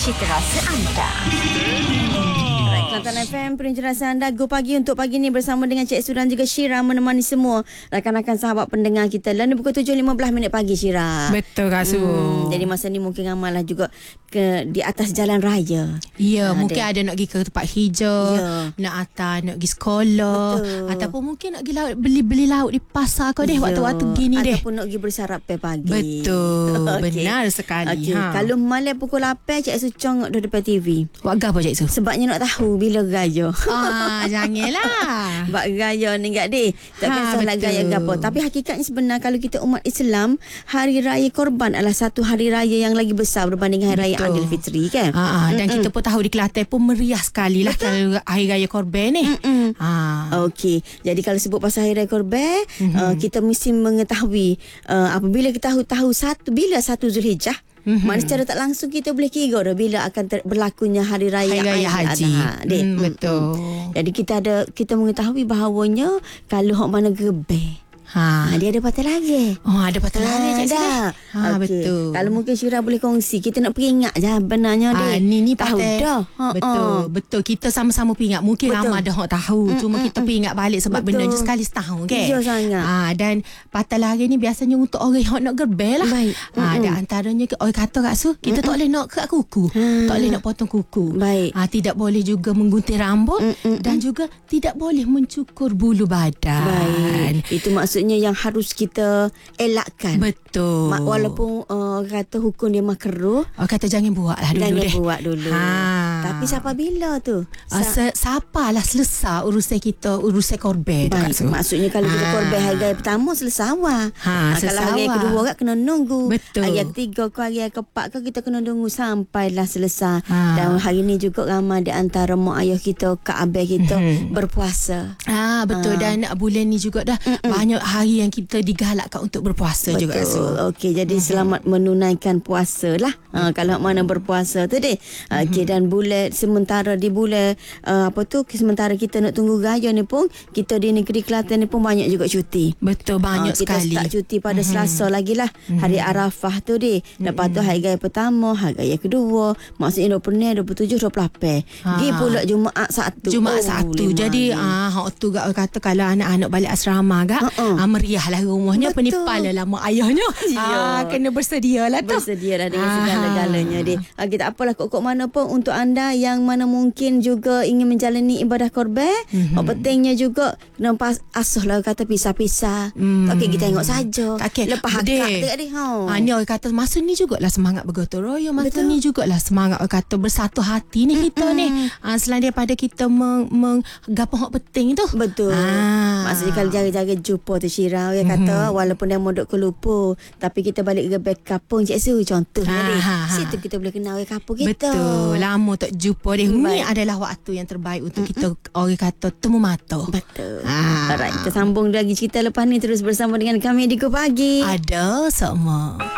cita rasa anda. Kelantan FM, perinci rasa anda. Go Pagi untuk pagi ni bersama dengan Cik Su dan juga Syira menemani semua rakan-rakan sahabat pendengar kita. Dan pukul 7.15 minit pagi, Syira. Betul, Kak Su. Jadi masa ni mungkin ramailah juga di atas jalan raya. Ya, mungkin ada nak pergi ke tempat hijau, nak atas nak pergi sekolah. Betul. Ataupun mungkin nak pergi laut, beli lauk di pasar kau deh waktu-waktu gini deh. Ataupun nak pergi bersarap pagi. Betul, benar sekali. Kalau malam pukul 8, Cik Su congok di depan TV. Buat apa Cik Su? Sebabnya nak tahu bila gaya. Janganlah. Bak gaya ni enggak deh. Tak kisahlah gaya gapo. Tapi hakikatnya sebenar kalau kita umat Islam, Hari Raya Korban adalah satu hari raya yang lagi besar berbanding Hari Raya Aidilfitri kan. Dan kita pun tahu di Kelantan pun meriah sekali lah kalau Hari Raya Korban ni. Okey. Jadi kalau sebut pasal Hari Raya Korban, kita mesti mengetahui apabila kita tahu bila 1 Zulhijjah. Maknanya secara tak langsung kita boleh kira dah bila akan berlakunya Hari Raya Haji. Betul. Jadi kita mengetahui bahawanya kalau hok mana gerbang, dia ada patah lagi. Ada patah lagi Cik dah. Betul. Kalau mungkin Syira boleh kongsi, kita nak peringat je benarnya dia. Ni tahu dah. Betul. Kita sama-sama peringat. Mungkin ramai dah hok tahu. Cuma kita peringat balik sebab benda je sekali setahun kan. Ya sangat. Dan patah lari ni biasanya untuk orang hok nak gerbel lah. Baik. Dan antaranya orang kata Kak Su, kita tak boleh nak kerak kuku. Tak boleh nak potong kuku. Baik. Tidak boleh juga menggunting rambut dan juga tidak boleh mencukur bulu badan. Baik. Itu maksudnya yang harus kita elakkan. Betul. Walaupun kata hukum dia makruh, kata jangan buat lah dulu deh. Jangan buat dulu. Tapi siapa bila tu? Siapalah selesai urusan kita, urusan korban. Maksudnya kalau kita korban hari raya pertama selesai awal. Kalau hari raya kedua kan kena nunggu. Betul. Hari ketiga ke hari keempat ke kita kena tunggu sampailah selesai. Dan hari ni juga ramai di antara mak ayah kita, kak abang kita berpuasa. Betul. Dan bulan ni juga dah banyak hari yang kita digalakkan untuk berpuasa. Betul. Juga. Okey, jadi selamat menunaikan puasa lah. Kalau mana berpuasa tu deh. Okey, dan bulan sementara di bulan sementara kita nak tunggu raya ni pun, kita di negeri Kelantan ni pun banyak juga cuti. Betul, banyak kita sekali. Kita start cuti pada Selasa lagi lah. Hari Arafah tu deh. Lepas tu hari raya pertama, hari raya kedua, maksudnya 26, 27, 28. Pergi pula Jumaat Sabtu. Jadi hak tu gak kata kalau anak-anak balik asrama gak meriah lah rumahnya. Penipal lah mak ayahnya. Kena bersedia lah tu. Bersedia dah dengan segala-galanya deh. Kita apalah kok mana pun untuk anda yang mana mungkin juga ingin menjalani ibadah korban, pentingnya juga kena asuh lah kata pisah-pisah. Okey, kita tengok saja. Lepas akad dekat dia. Ni orang kata masa ni jugalah semangat bergotong royong. Masa ni jugalah semangat orang kata bersatu hati ni kita ni. Selain daripada kita gapo hak penting tu. Betul. Maksudnya kalau jaga-jaga jumpa tu Syira, orang kata walaupun dia modok ke lupa, tapi kita balik ke kampung Cik Su contohnya ni. Situ kita boleh kenal orang kampung kita. Betul. Lama tak jumpa dia. Ni adalah waktu yang terbaik untuk kita orang kata temu mata. Betul. Alright, kita sambung lagi cerita lepas ni, terus bersama dengan kami di Go Pagi. Ada semua.